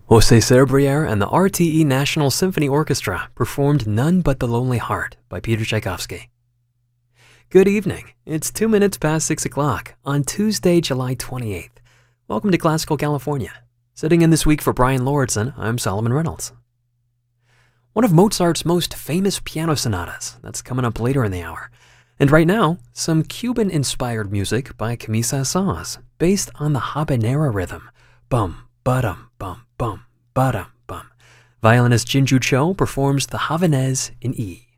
José Serbriere and the RTE National Symphony Orchestra performed None But the Lonely Heart by Peter Tchaikovsky. Good evening. It's 2 minutes past 6 o'clock on Tuesday, July 28th. Welcome to Classical California. Sitting in this week for Brian Lauritsen, I'm Solomon Reynolds. One of Mozart's most famous piano sonatas, that's coming up later in the hour. And right now, some Cuban-inspired music by Camille Saint-Saëns, based on the habanera rhythm. Bum, ba-dum, bum, bum, ba-dum, bum. Violinist Jinju Cho performs the Havanaise in E.